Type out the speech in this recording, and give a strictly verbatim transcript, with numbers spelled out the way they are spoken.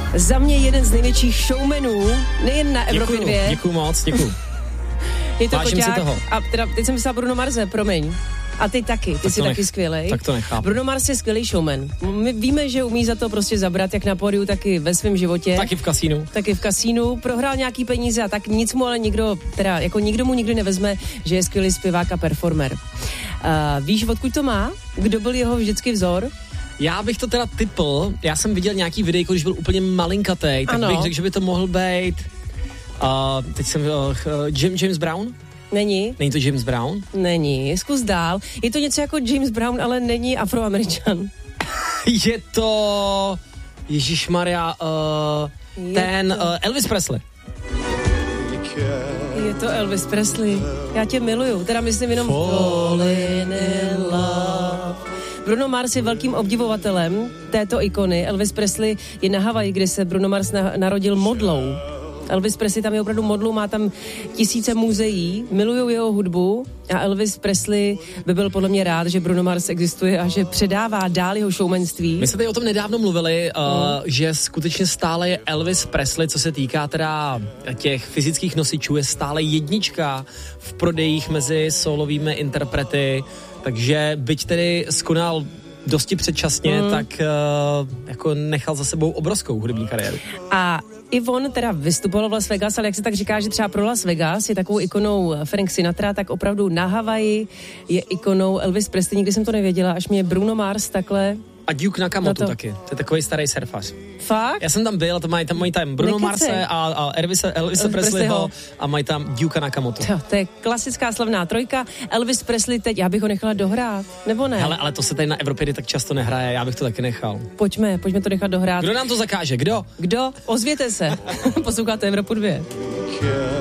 Za mě jeden z největších showmanů, nejen na Evropě děkuju, dvě. Děkuju moc, děkuju. Je to Vážím si toho. A teda, teď jsem myslela Bruno Marse, promiň. A ty taky, ty tak jsi nech, taky skvělej. Tak to nechápu. Bruno Mars je skvělý showman. My víme, že umí za to prostě zabrat jak na pódiu, tak i ve svém životě. Taky v kasínu. Taky v kasínu. Prohrál nějaký peníze a tak nic mu ale nikdo, teda jako nikdo mu nikdy nevezme, že je skvělý zpěvák a performer. Uh, víš, odkud to má? Kdo byl jeho vždycky vzor? Já bych to teda typl, já jsem viděl nějaký videjko, když byl úplně malinkatej, tak ano. bych řekl, že by to mohl být, uh, teď jsem, uh, Jim, James Brown? Není. Není to James Brown? Není, zkus dál. Je to něco jako James Brown, ale není Afroameričan. Je to, ježišmarja, uh, ten to... Uh, Elvis Presley. Je to Elvis Presley. Já tě miluju, teda myslím jenom Falling in Love. Bruno Mars je velkým obdivovatelem této ikony. Elvis Presley je na Havaji, kde se Bruno Mars na- narodil modlou. Elvis Presley tam je opravdu modlou, má tam tisíce muzeí, milujou jeho hudbu a Elvis Presley by byl podle mě rád, že Bruno Mars existuje a že předává dál jeho showmanství. My jsme tady o tom nedávno mluvili, uh, mm. že skutečně stále je Elvis Presley, co se týká teda těch fyzických nosičů, je stále jednička v prodejích mezi solovými interprety, takže byť tedy skonal dosti předčasně, mm. tak uh, jako nechal za sebou obrovskou hudební kariéru. A i on teda vystupoval v Las Vegas, ale jak se tak říká, že třeba pro Las Vegas je takovou ikonou Frank Sinatra, tak opravdu na Havaji je ikonou Elvis Presley. Nikdy jsem to nevěděla, až mě Bruno Mars takhle... A Duke Nakamoto to... taky. To je takový starý surfař. Fakt? Já jsem tam byl, to mají tam, mají tam Bruno Marse a, a Elvise, Elvise Presleyho a mají tam Duke Nakamoto. To, to je klasická slavná trojka. Elvis Presley teď, já bych ho nechala dohrát, nebo ne? Hele, ale to se tady na Evropě tak často nehraje, já bych to taky nechal. Pojďme, pojďme to nechat dohrát. Kdo nám to zakáže, kdo? Kdo? Ozvěte se. Posloucháte Evropu dvě.